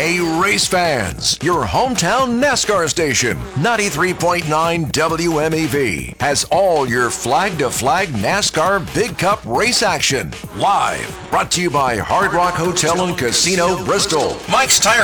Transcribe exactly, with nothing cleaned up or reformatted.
Hey race fans, your hometown NASCAR station, ninety-three point nine W M E V, has all your flag-to-flag NASCAR Big Cup race action live. Brought to you by Hard Rock Hotel and Casino Bristol. Mike's Tire